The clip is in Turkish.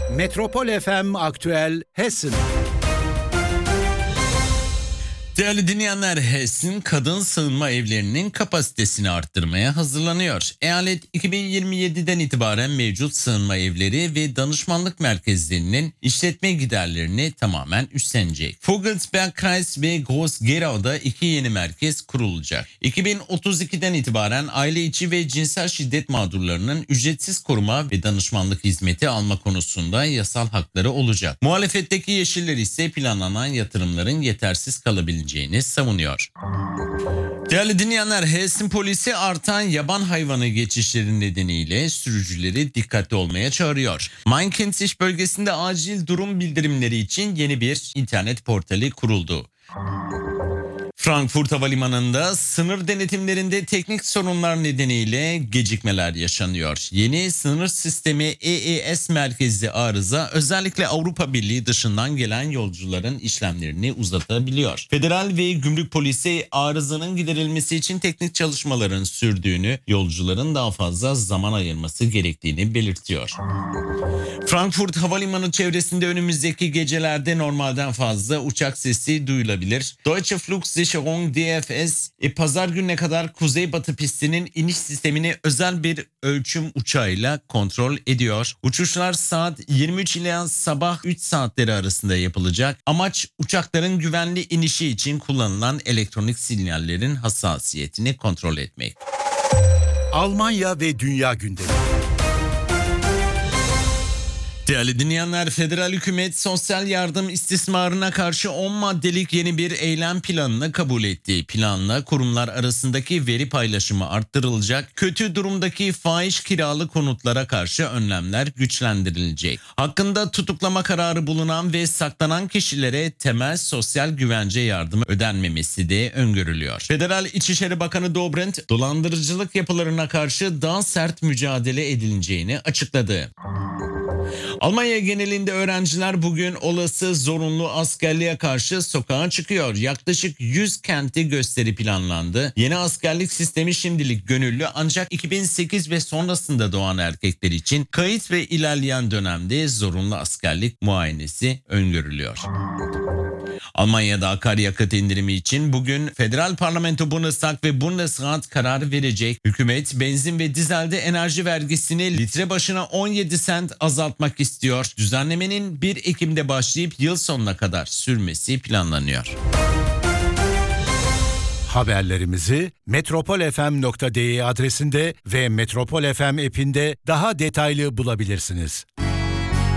Metropol FM Aktüel Hessen. Değerli dinleyenler, Hessen kadın sığınma evlerinin kapasitesini arttırmaya hazırlanıyor. Eyalet 2027'den itibaren mevcut sığınma evleri ve danışmanlık merkezlerinin işletme giderlerini tamamen üstlenecek. Vogelsbergkreis ve Groß-Gerau'da 2 yeni merkez kurulacak. 2032'den itibaren aile içi ve cinsel şiddet mağdurlarının ücretsiz koruma ve danışmanlık hizmeti alma konusunda yasal hakları olacak. Muhalefetteki Yeşiller ise planlanan yatırımların yetersiz kalabileceğini savunuyor. Değerli dinleyenler, Hessen polisi artan yaban hayvanı geçişleri nedeniyle sürücüleri dikkatli olmaya çağırıyor. Main-Kinzig bölgesinde acil durum bildirimleri için yeni bir internet portali kuruldu. Frankfurt Havalimanı'nda sınır denetimlerinde teknik sorunlar nedeniyle gecikmeler yaşanıyor. Yeni sınır sistemi EES merkezli arıza özellikle Avrupa Birliği dışından gelen yolcuların işlemlerini uzatabiliyor. Federal ve Gümrük Polisi arızanın giderilmesi için teknik çalışmaların sürdüğünü, yolcuların daha fazla zaman ayırması gerektiğini belirtiyor. Frankfurt Havalimanı çevresinde önümüzdeki gecelerde normalden fazla uçak sesi duyulabilir. Deutsche Flugsicherung DFS pazar gününe kadar kuzeybatı pistinin iniş sistemini özel bir ölçüm uçağıyla kontrol ediyor. Uçuşlar saat 23 ile sabah 3 saatleri arasında yapılacak. Amaç uçakların güvenli inişi için kullanılan elektronik sinyallerin hassasiyetini kontrol etmek. Almanya ve dünya gündemi. Değerli dinleyenler, federal hükümet sosyal yardım istismarına karşı 10 maddelik yeni bir eylem planını kabul etti. Planla kurumlar arasındaki veri paylaşımı arttırılacak, kötü durumdaki fahiş kiralı konutlara karşı önlemler güçlendirilecek. Hakkında tutuklama kararı bulunan ve saklanan kişilere temel sosyal güvence yardımı ödenmemesi de öngörülüyor. Federal İçişleri Bakanı Dobrindt, dolandırıcılık yapılarına karşı daha sert mücadele edileceğini açıkladı. Almanya genelinde öğrenciler bugün olası zorunlu askerliğe karşı sokağa çıkıyor. Yaklaşık 100 kenti gösteri planlandı. Yeni askerlik sistemi şimdilik gönüllü, ancak 2008 ve sonrasında doğan erkekler için kayıt ve ilerleyen dönemde zorunlu askerlik muayenesi öngörülüyor. Almanya'da akaryakıt indirimi için bugün Federal Parlamento Bundestag ve Bundesrat karar verecek. Hükümet benzin ve dizelde enerji vergisini litre başına 17 sent azaltmak istiyor. Düzenlemenin 1 Ekim'de başlayıp yıl sonuna kadar sürmesi planlanıyor. Haberlerimizi metropolfm.de adresinde ve Metropol FM app'inde daha detaylı bulabilirsiniz.